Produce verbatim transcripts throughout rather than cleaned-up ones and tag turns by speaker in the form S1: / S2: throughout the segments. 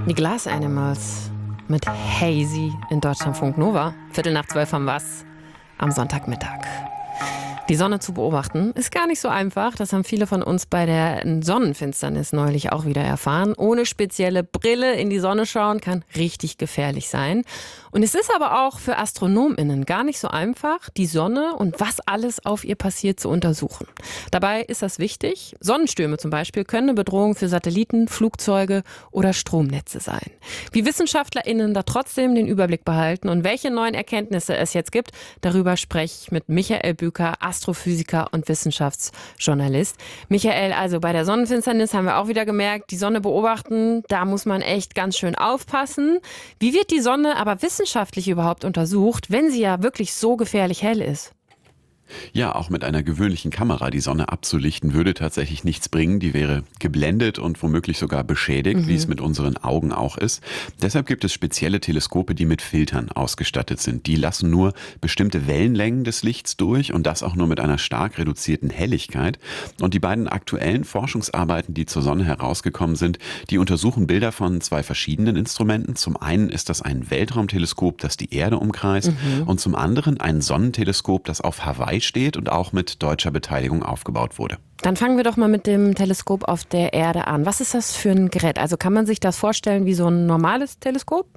S1: Die Glass Animals mit Hazy in Deutschlandfunk Nova. Viertel nach zwölf haben wir's am Sonntagmittag. Die Sonne zu beobachten ist gar nicht so einfach. Das haben viele von uns bei der Sonnenfinsternis neulich auch wieder erfahren. Ohne spezielle Brille in die Sonne schauen kann richtig gefährlich sein. Und es ist aber auch für AstronomInnen gar nicht so einfach, die Sonne und was alles auf ihr passiert zu untersuchen. Dabei ist das wichtig. Sonnenstürme zum Beispiel können eine Bedrohung für Satelliten, Flugzeuge oder Stromnetze sein. Wie WissenschaftlerInnen da trotzdem den Überblick behalten und welche neuen Erkenntnisse es jetzt gibt, darüber spreche ich mit Michael Büker, Astrophysiker und Wissenschaftsjournalist. Michael, also bei der Sonnenfinsternis haben wir auch wieder gemerkt, die Sonne beobachten, da muss man echt ganz schön aufpassen. Wie wird die Sonne aber wissenschaftlich überhaupt untersucht, wenn sie ja wirklich so gefährlich hell ist?
S2: Ja, auch mit einer gewöhnlichen Kamera die Sonne abzulichten, würde tatsächlich nichts bringen. Die wäre geblendet und womöglich sogar beschädigt, mhm. wie es mit unseren Augen auch ist. Deshalb gibt es spezielle Teleskope, die mit Filtern ausgestattet sind. Die lassen nur bestimmte Wellenlängen des Lichts durch und das auch nur mit einer stark reduzierten Helligkeit. Und die beiden aktuellen Forschungsarbeiten, die zur Sonne herausgekommen sind, die untersuchen Bilder von zwei verschiedenen Instrumenten. Zum einen ist das ein Weltraumteleskop, das die Erde umkreist, mhm. und zum anderen ein Sonnenteleskop, das auf Hawaii steht und auch mit deutscher Beteiligung aufgebaut wurde.
S1: Dann fangen wir doch mal mit dem Teleskop auf der Erde an. Was ist das für ein Gerät? Also kann man sich das vorstellen wie so ein normales Teleskop?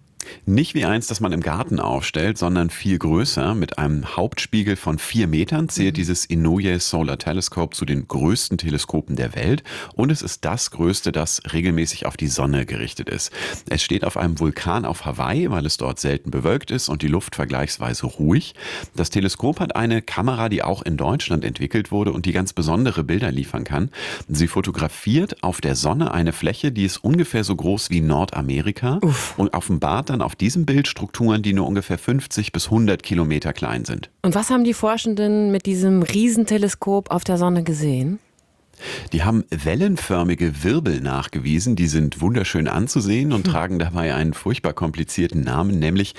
S2: Nicht wie eins, das man im Garten aufstellt, sondern viel größer. Mit einem Hauptspiegel von vier Metern zählt dieses Inouye Solar Telescope zu den größten Teleskopen der Welt. Und es ist das größte, das regelmäßig auf die Sonne gerichtet ist. Es steht auf einem Vulkan auf Hawaii, weil es dort selten bewölkt ist und die Luft vergleichsweise ruhig. Das Teleskop hat eine Kamera, die auch in Deutschland entwickelt wurde und die ganz besondere Bilder liefern kann. Sie fotografiert auf der Sonne eine Fläche, die ist ungefähr so groß wie Nordamerika. Uff. Und offenbart dann auf diesem Bild Strukturen, die nur ungefähr fünfzig bis hundert Kilometer klein sind.
S1: Und was haben die Forschenden mit diesem Riesenteleskop auf der Sonne gesehen?
S2: Die haben wellenförmige Wirbel nachgewiesen, die sind wunderschön anzusehen und tragen dabei einen furchtbar komplizierten Namen, nämlich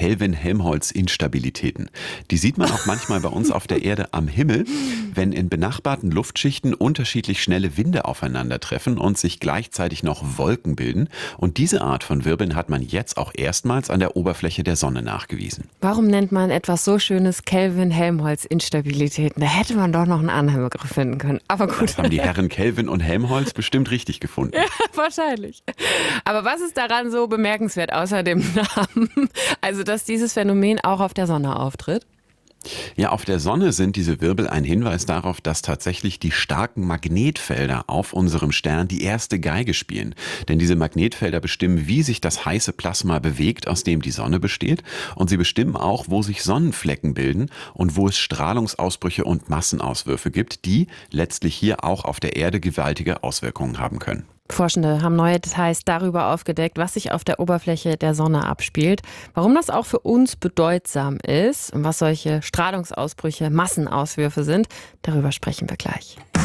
S2: Kelvin-Helmholtz-Instabilitäten. Die sieht man auch manchmal bei uns auf der Erde am Himmel, wenn in benachbarten Luftschichten unterschiedlich schnelle Winde aufeinandertreffen und sich gleichzeitig noch Wolken bilden. Und diese Art von Wirbeln hat man jetzt auch erstmals an der Oberfläche der Sonne nachgewiesen.
S1: Warum nennt man etwas so Schönes Kelvin-Helmholtz-Instabilitäten? Da hätte man doch noch einen anderen Begriff finden können. Aber gut.
S2: Die Herren Kelvin und Helmholtz bestimmt richtig gefunden.
S1: Ja, wahrscheinlich. Aber was ist daran so bemerkenswert außer dem Namen? Also, dass dieses Phänomen auch auf der Sonne auftritt?
S2: Ja, auf der Sonne sind diese Wirbel ein Hinweis darauf, dass tatsächlich die starken Magnetfelder auf unserem Stern die erste Geige spielen. Denn diese Magnetfelder bestimmen, wie sich das heiße Plasma bewegt, aus dem die Sonne besteht. Und sie bestimmen auch, wo sich Sonnenflecken bilden und wo es Strahlungsausbrüche und Massenauswürfe gibt, die letztlich hier auch auf der Erde gewaltige Auswirkungen haben können.
S1: Forschende haben neue Details darüber aufgedeckt, was sich auf der Oberfläche der Sonne abspielt, warum das auch für uns bedeutsam ist und was solche Strahlungsausbrüche, Massenauswürfe sind. Darüber sprechen wir gleich.